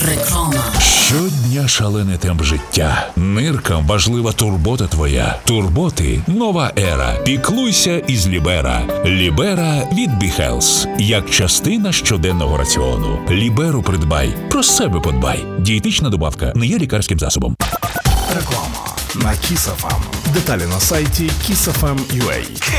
Реклама. Щодня шалений темп життя. Ниркам важлива турбота твоя. Турботи – нова ера. Піклуйся із Лібера. Лібера від BeHealth. Як частина щоденного раціону. Ліберу придбай. Про себе подбай. Дієтична добавка не є лікарським засобом. Реклама на Kiss FM. Деталі на сайті kissfm.ua.